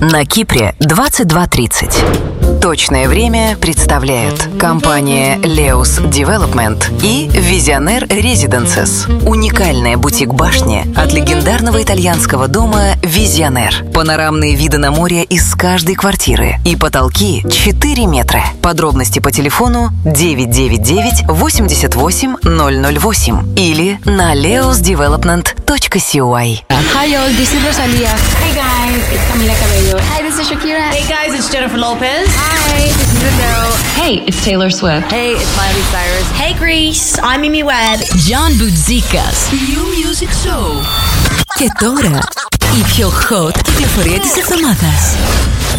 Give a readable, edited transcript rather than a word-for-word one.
На Кипре 22:30. Точное время представляют компания Leus Development и Visionaire Residences. Уникальная бутик-башня от легендарного итальянского дома Visionaire. Панорамные виды на море из каждой квартиры и потолки 4 метра. Подробности по телефону 999 88 008 или на leusdevelopment.coy. Hi all, this is Rosalia. Hey guys, it's Camila Cabello. Hi, this is Shakira. Hey guys, it's Jennifer Lopez. Hi, this is Adele. Hey, it's Taylor Swift. Hey, it's Miley Cyrus. Hey Greece, I'm Mimi Webb. John Boutsikas. New Music Show. Και τώρα η πιο hot κυκλοφορία της εβδομάδας.